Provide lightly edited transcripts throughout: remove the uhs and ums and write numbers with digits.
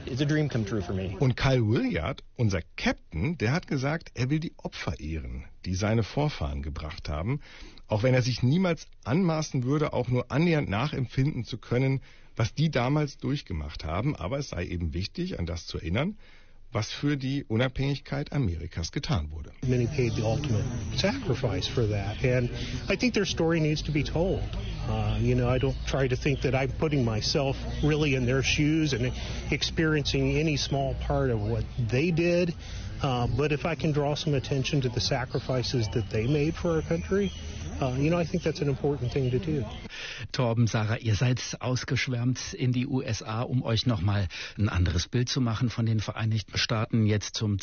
it's a dream come true for me. Und Kyle Williard, unser Captain, der hat gesagt, er will die Opfer ehren, die seine Vorfahren gebracht haben, auch wenn er sich niemals anmaßen würde, auch nur annähernd nachempfinden zu können, was die damals durchgemacht haben. Aber es sei eben wichtig, an das zu erinnern, was für die Unabhängigkeit Amerikas getan wurde. Many paid the ultimate sacrifice for that, and I think their story needs to be told. I don't try to think that I'm putting myself really in their shoes and experiencing any small part of what they did, but if I can draw some attention to the sacrifices that they made for our country, I think that's an important thing to do. Torben, Sarah, ihr seid ausgeschwärmt in die USA, um euch nochmal ein anderes Bild zu machen von den Vereinigten Staaten, jetzt zum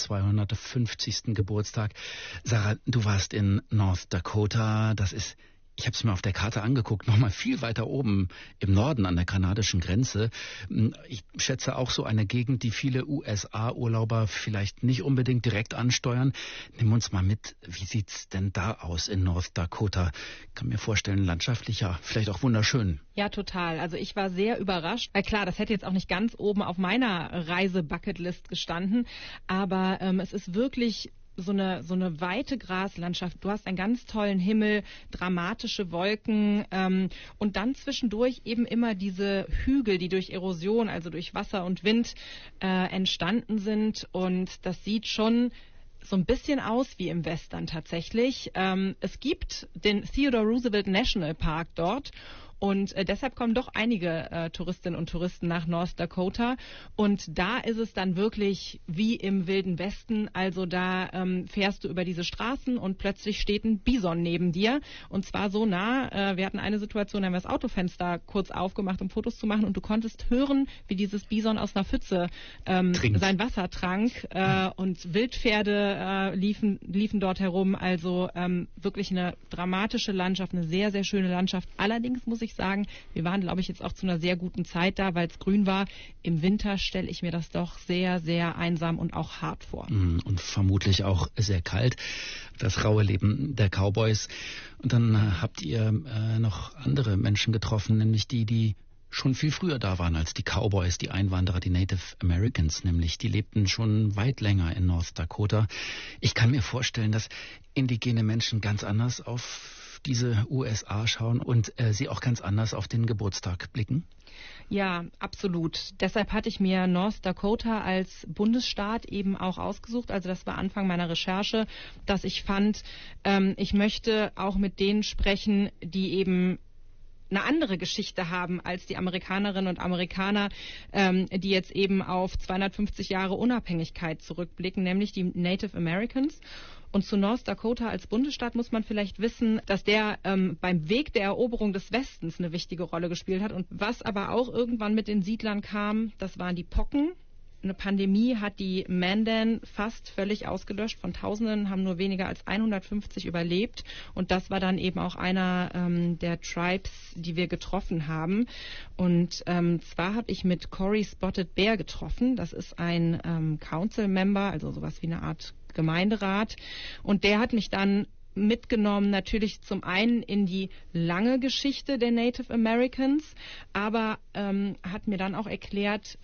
250. Geburtstag. Sarah, du warst in North Dakota, das ist, ich habe es mir auf der Karte angeguckt, nochmal viel weiter oben im Norden an der kanadischen Grenze. Ich schätze auch so eine Gegend, die viele USA-Urlauber vielleicht nicht unbedingt direkt ansteuern. Nimm uns mal mit, wie sieht's denn da aus in North Dakota? Ich kann mir vorstellen, landschaftlich ja, vielleicht auch wunderschön. Ja, total. Also ich war sehr überrascht. Klar, das hätte jetzt auch nicht ganz oben auf meiner Reise-Bucketlist gestanden, aber es ist wirklich so eine weite Graslandschaft. Du hast einen ganz tollen Himmel, dramatische Wolken und dann zwischendurch eben immer diese Hügel, die durch Erosion, also durch Wasser und Wind entstanden sind. Und das sieht schon so ein bisschen aus wie im Western tatsächlich. Es gibt den Theodore Roosevelt National Park dort. Und deshalb kommen doch einige Touristinnen und Touristen nach North Dakota. Und da ist es dann wirklich wie im Wilden Westen. Also da fährst du über diese Straßen und plötzlich steht ein Bison neben dir. Und zwar so nah. Wir hatten eine Situation, da haben wir das Autofenster kurz aufgemacht, um Fotos zu machen. Und du konntest hören, wie dieses Bison aus einer Pfütze sein Wasser trank. Und Wildpferde liefen dort herum. Also wirklich eine dramatische Landschaft, eine sehr, sehr schöne Landschaft. Allerdings muss ich sagen, wir waren, glaube ich, jetzt auch zu einer sehr guten Zeit da, weil es grün war. Im Winter stelle ich mir das doch sehr, sehr einsam und auch hart vor. Und vermutlich auch sehr kalt. Das raue Leben der Cowboys. Und dann habt ihr noch andere Menschen getroffen, nämlich die schon viel früher da waren als die Cowboys, die Einwanderer, die Native Americans nämlich. Die lebten schon weit länger in North Dakota. Ich kann mir vorstellen, dass indigene Menschen ganz anders auf diese USA schauen und sie auch ganz anders auf den Geburtstag blicken? Ja, absolut. Deshalb hatte ich mir North Dakota als Bundesstaat eben auch ausgesucht. Also das war Anfang meiner Recherche, dass ich fand, ich möchte auch mit denen sprechen, die eben eine andere Geschichte haben als die Amerikanerinnen und Amerikaner, die jetzt eben auf 250 Jahre Unabhängigkeit zurückblicken, nämlich die Native Americans. Und zu North Dakota als Bundesstaat muss man vielleicht wissen, dass der beim Weg der Eroberung des Westens eine wichtige Rolle gespielt hat. Und was aber auch irgendwann mit den Siedlern kam, das waren die Pocken. Eine Pandemie hat die Mandan fast völlig ausgelöscht. Von Tausenden haben nur weniger als 150 überlebt. Und das war dann eben auch einer der Tribes, die wir getroffen haben. Und zwar habe ich mit Cory Spotted Bear getroffen. Das ist ein Council Member, also sowas wie eine Art Gemeinderat. Und der hat mich dann mitgenommen, natürlich zum einen in die lange Geschichte der Native Americans, aber hat mir dann auch erklärt,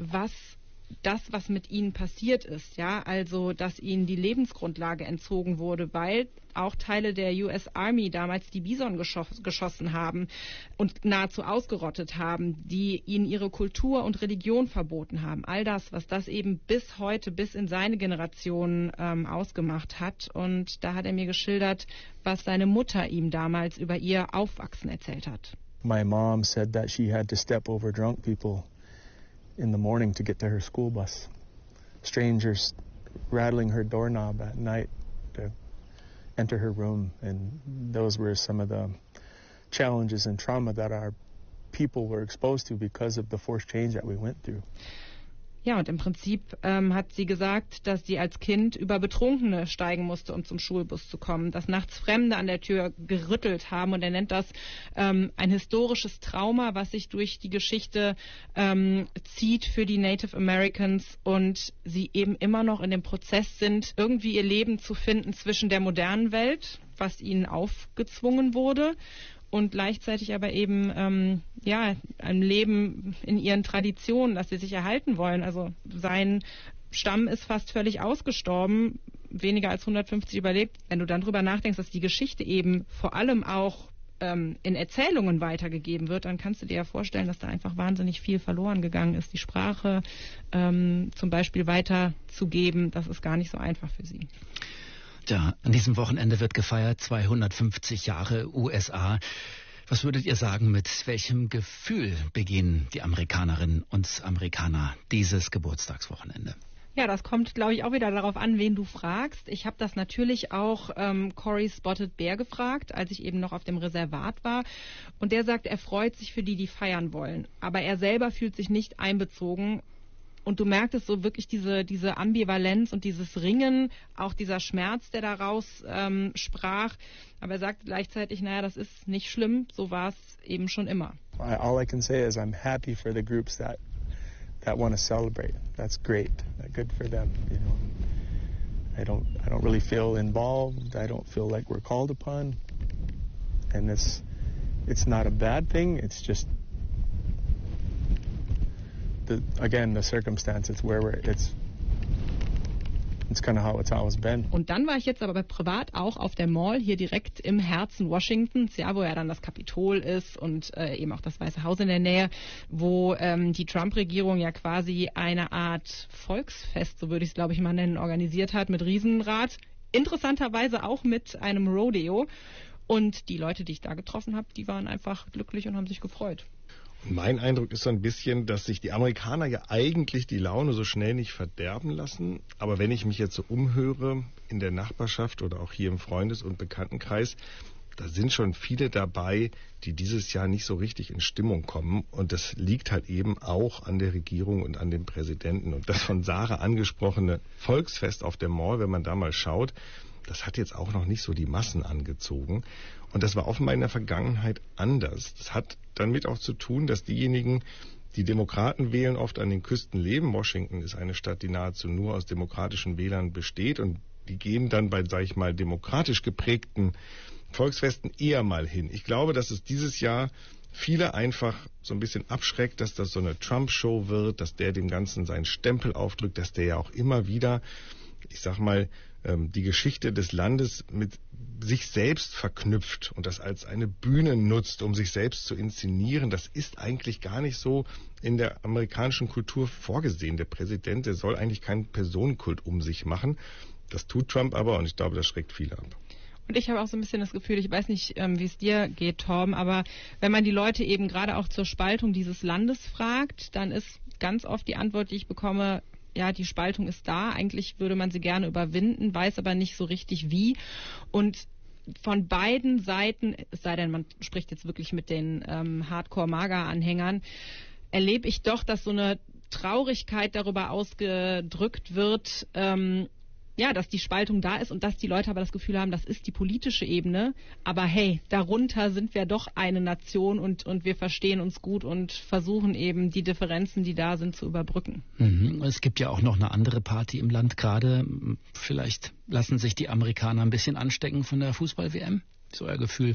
was mit ihnen passiert ist, ja, also dass ihnen die Lebensgrundlage entzogen wurde, weil auch Teile der US Army damals die Bison geschossen haben und nahezu ausgerottet haben, die ihnen ihre Kultur und Religion verboten haben. All das, was das eben bis heute, bis in seine Generation ausgemacht hat. Und da hat er mir geschildert, was seine Mutter ihm damals über ihr Aufwachsen erzählt hat. My mom said that she had to step over drunk people in the morning to get to her school bus. Strangers rattling her doorknob at night to enter her room. And those were some of the challenges and trauma that our people were exposed to because of the forced change that we went through. Ja, und im Prinzip hat sie gesagt, dass sie als Kind über Betrunkene steigen musste, um zum Schulbus zu kommen, dass nachts Fremde an der Tür gerüttelt haben. Und er nennt das ein historisches Trauma, was sich durch die Geschichte zieht für die Native Americans und sie eben immer noch in dem Prozess sind, irgendwie ihr Leben zu finden zwischen der modernen Welt, was ihnen aufgezwungen wurde, und gleichzeitig aber eben ein Leben in ihren Traditionen, dass sie sich erhalten wollen. Also sein Stamm ist fast völlig ausgestorben, weniger als 150 überlebt. Wenn du dann drüber nachdenkst, dass die Geschichte eben vor allem auch in Erzählungen weitergegeben wird, dann kannst du dir ja vorstellen, dass da einfach wahnsinnig viel verloren gegangen ist. Die Sprache zum Beispiel weiterzugeben, das ist gar nicht so einfach für sie. Ja, an diesem Wochenende wird gefeiert, 250 Jahre USA. Was würdet ihr sagen, mit welchem Gefühl begehen die Amerikanerinnen und Amerikaner dieses Geburtstagswochenende? Ja, das kommt, glaube ich, auch wieder darauf an, wen du fragst. Ich habe das natürlich auch Cory Spotted Bear gefragt, als ich eben noch auf dem Reservat war. Und der sagt, er freut sich für die, die feiern wollen. Aber er selber fühlt sich nicht einbezogen. Und du merktest so wirklich diese Ambivalenz und dieses Ringen, auch dieser Schmerz, der daraus sprach. Aber er sagt gleichzeitig, naja, das ist nicht schlimm, so war es eben schon immer. All I can say is I'm happy for the groups that want to celebrate. That's great. Good for them. You know, I don't really feel involved. I don't feel like we're called upon. And it's not a bad thing. It's just the circumstances where it's kind of how it's always been. Und dann war ich jetzt aber privat auch auf der Mall, hier direkt im Herzen Washingtons, ja, wo ja dann das Kapitol ist und eben auch das Weiße Haus in der Nähe, wo die Trump-Regierung ja quasi eine Art Volksfest, so würde ich es glaube ich mal nennen, organisiert hat mit Riesenrad. Interessanterweise auch mit einem Rodeo. Und die Leute, die ich da getroffen habe, die waren einfach glücklich und haben sich gefreut. Mein Eindruck ist so ein bisschen, dass sich die Amerikaner ja eigentlich die Laune so schnell nicht verderben lassen. Aber wenn ich mich jetzt so umhöre in der Nachbarschaft oder auch hier im Freundes- und Bekanntenkreis, da sind schon viele dabei, die dieses Jahr nicht so richtig in Stimmung kommen. Und das liegt halt eben auch an der Regierung und an dem Präsidenten. Und das von Sarah angesprochene Volksfest auf der Mall, wenn man da mal schaut, das hat jetzt auch noch nicht so die Massen angezogen. Und das war offenbar in der Vergangenheit anders. Das hat damit auch zu tun, dass diejenigen, die Demokraten wählen, oft an den Küsten leben. Washington ist eine Stadt, die nahezu nur aus demokratischen Wählern besteht. Und die gehen dann bei, sage ich mal, demokratisch geprägten Volksfesten eher mal hin. Ich glaube, dass es dieses Jahr viele einfach so ein bisschen abschreckt, dass das so eine Trump-Show wird, dass der dem Ganzen seinen Stempel aufdrückt, dass der ja auch immer wieder, ich sag mal, die Geschichte des Landes mit sich selbst verknüpft und das als eine Bühne nutzt, um sich selbst zu inszenieren. Das ist eigentlich gar nicht so in der amerikanischen Kultur vorgesehen. Der Präsident, der soll eigentlich keinen Personenkult um sich machen. Das tut Trump aber und ich glaube, das schreckt viele ab. Und ich habe auch so ein bisschen das Gefühl, ich weiß nicht, wie es dir geht, Torben, aber wenn man die Leute eben gerade auch zur Spaltung dieses Landes fragt, dann ist ganz oft die Antwort, die ich bekomme, ja, die Spaltung ist da, eigentlich würde man sie gerne überwinden, weiß aber nicht so richtig wie. Und von beiden Seiten, es sei denn, man spricht jetzt wirklich mit den Hardcore-Mager-Anhängern, erlebe ich doch, dass so eine Traurigkeit darüber ausgedrückt wird, dass die Spaltung da ist und dass die Leute aber das Gefühl haben, das ist die politische Ebene. Aber hey, darunter sind wir doch eine Nation und wir verstehen uns gut und versuchen eben die Differenzen, die da sind, zu überbrücken. Es gibt ja auch noch eine andere Party im Land gerade. Vielleicht lassen sich die Amerikaner ein bisschen anstecken von der Fußball-WM. Ist euer Gefühl?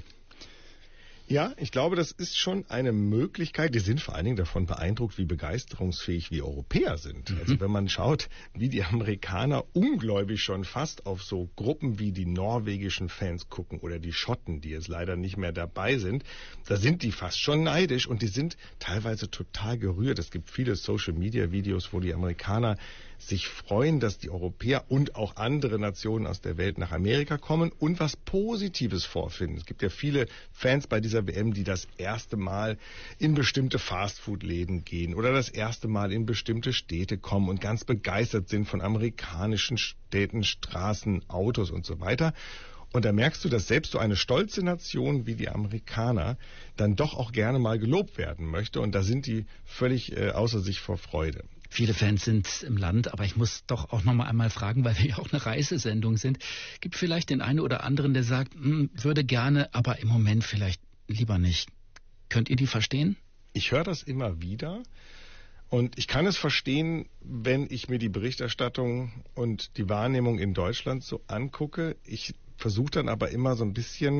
Ja, ich glaube, das ist schon eine Möglichkeit. Die sind vor allen Dingen davon beeindruckt, wie begeisterungsfähig wir Europäer sind. Also wenn man schaut, wie die Amerikaner ungläubig schon fast auf so Gruppen wie die norwegischen Fans gucken oder die Schotten, die jetzt leider nicht mehr dabei sind, da sind die fast schon neidisch und die sind teilweise total gerührt. Es gibt viele Social-Media-Videos, wo die Amerikaner sich freuen, dass die Europäer und auch andere Nationen aus der Welt nach Amerika kommen und was Positives vorfinden. Es gibt ja viele Fans bei dieser WM, die das erste Mal in bestimmte Fastfood-Läden gehen oder das erste Mal in bestimmte Städte kommen und ganz begeistert sind von amerikanischen Städten, Straßen, Autos und so weiter. Und da merkst du, dass selbst so eine stolze Nation wie die Amerikaner dann doch auch gerne mal gelobt werden möchte. Und da sind die völlig außer sich vor Freude. Viele Fans sind im Land, aber ich muss doch auch noch mal einmal fragen, weil wir ja auch eine Reisesendung sind. Gibt vielleicht den einen oder anderen, der sagt, würde gerne, aber im Moment vielleicht lieber nicht. Könnt ihr die verstehen? Ich höre das immer wieder. Und ich kann es verstehen, wenn ich mir die Berichterstattung und die Wahrnehmung in Deutschland so angucke. Ich versuche dann aber immer so ein bisschen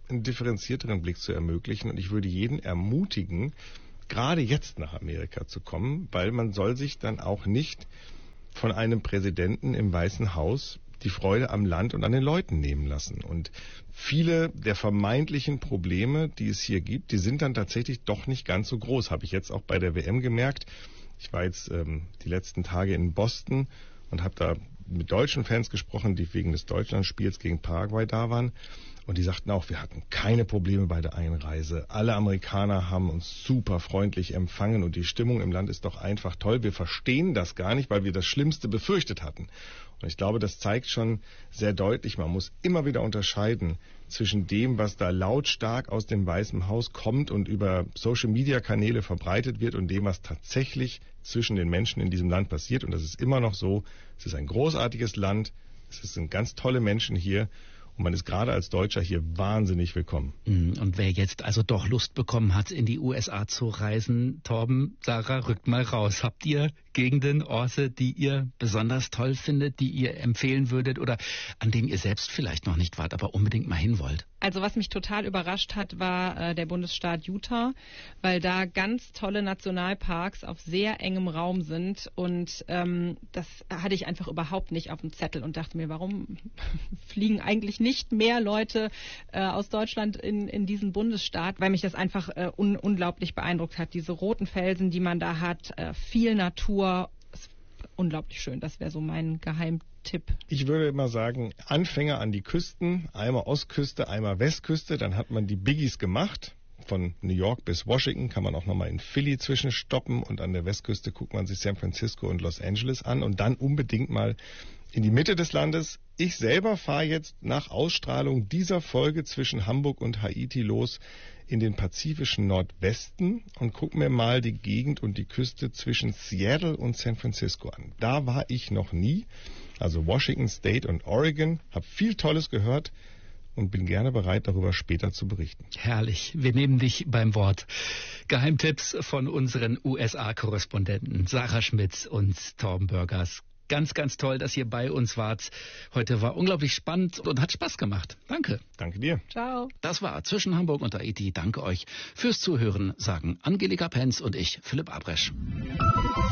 einen differenzierteren Blick zu ermöglichen. Und ich würde jeden ermutigen, gerade jetzt nach Amerika zu kommen, weil man soll sich dann auch nicht von einem Präsidenten im Weißen Haus die Freude am Land und an den Leuten nehmen lassen. Und viele der vermeintlichen Probleme, die es hier gibt, die sind dann tatsächlich doch nicht ganz so groß. Habe ich jetzt auch bei der WM gemerkt. Ich war jetzt die letzten Tage in Boston und habe da mit deutschen Fans gesprochen, die wegen des Deutschlandspiels gegen Paraguay da waren. Und die sagten auch, wir hatten keine Probleme bei der Einreise. Alle Amerikaner haben uns super freundlich empfangen und die Stimmung im Land ist doch einfach toll. Wir verstehen das gar nicht, weil wir das Schlimmste befürchtet hatten. Und ich glaube, das zeigt schon sehr deutlich, man muss immer wieder unterscheiden zwischen dem, was da lautstark aus dem Weißen Haus kommt und über Social-Media-Kanäle verbreitet wird und dem, was tatsächlich zwischen den Menschen in diesem Land passiert. Und das ist immer noch so, es ist ein großartiges Land, es sind ganz tolle Menschen hier. Und man ist gerade als Deutscher hier wahnsinnig willkommen. Und wer jetzt also doch Lust bekommen hat, in die USA zu reisen, Torben, Sarah, rückt mal raus. Habt ihr Gegenden, Orte, die ihr besonders toll findet, die ihr empfehlen würdet oder an denen ihr selbst vielleicht noch nicht wart, aber unbedingt mal hin wollt? Also was mich total überrascht hat, war der Bundesstaat Utah, weil da ganz tolle Nationalparks auf sehr engem Raum sind und das hatte ich einfach überhaupt nicht auf dem Zettel und dachte mir, warum fliegen eigentlich nicht mehr Leute aus Deutschland in diesen Bundesstaat, weil mich das einfach unglaublich beeindruckt hat. Diese roten Felsen, die man da hat, viel Natur, ist unglaublich schön. Das wäre so mein Geheimtipp. Ich würde immer sagen, Anfänger an die Küsten, einmal Ostküste, einmal Westküste, dann hat man die Biggies gemacht. Von New York bis Washington kann man auch nochmal in Philly zwischenstoppen und an der Westküste guckt man sich San Francisco und Los Angeles an und dann unbedingt mal in die Mitte des Landes. Ich selber fahre jetzt nach Ausstrahlung dieser Folge zwischen Hamburg und Haiti los in den pazifischen Nordwesten und gucke mir mal die Gegend und die Küste zwischen Seattle und San Francisco an. Da war ich noch nie, also Washington State und Oregon, habe viel Tolles gehört und bin gerne bereit, darüber später zu berichten. Herrlich, wir nehmen dich beim Wort. Geheimtipps von unseren USA-Korrespondenten Sarah Schmitz und Torben Börgers. Ganz, ganz toll, dass ihr bei uns wart. Heute war unglaublich spannend und hat Spaß gemacht. Danke. Danke dir. Ciao. Das war Zwischen Hamburg und Haiti. Danke euch fürs Zuhören, sagen Angelika Penz und ich, Philipp Abresch.